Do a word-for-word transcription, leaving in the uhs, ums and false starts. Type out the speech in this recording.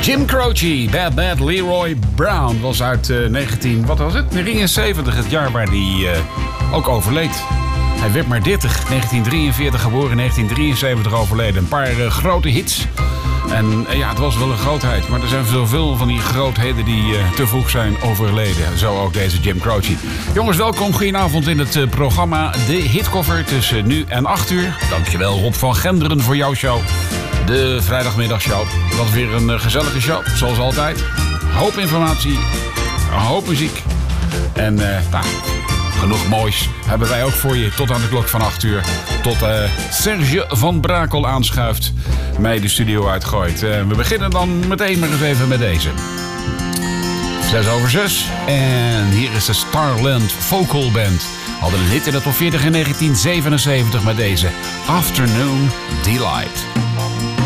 Jim Croce, Bad Bad Leroy Brown was uit uh, negentien, wat was het? negenenzeventig, het jaar waar hij uh, ook overleed. Hij werd maar dertig, negentien drieënveertig geboren, negentien drieënzeventig overleden. Een paar uh, grote hits. En uh, ja, het was wel een grootheid. Maar er zijn zoveel van die grootheden die uh, te vroeg zijn overleden. Zo ook deze Jim Croce. Jongens, welkom. Goedenavond in het uh, programma De Hitkoffer tussen nu en acht uur. Dankjewel Rob van Genderen voor jouw show. De vrijdagmiddagshow. Dat was weer een uh, gezellige show, zoals altijd. Een hoop informatie, een hoop muziek. En uh, nou, genoeg moois hebben wij ook voor je tot aan de klok van acht uur. Tot uh, Serge van Brakel aanschuift, mij de studio uitgooit. Uh, we beginnen dan meteen maar eens even met deze. Zes over zes. En hier is de Starland Vocal Band. Hadden een hit in de top veertig in negentien zevenenzeventig met deze Afternoon Delight.